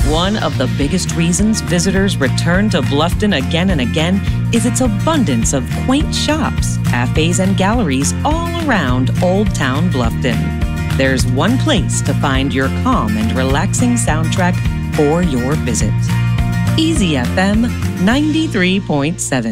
One of the biggest reasons visitors return to Bluffton again and again is its abundance of quaint shops, cafes, and galleries all around Old Town Bluffton. There's one place to find your calm and relaxing soundtrack for your visit. Easy FM 93.7.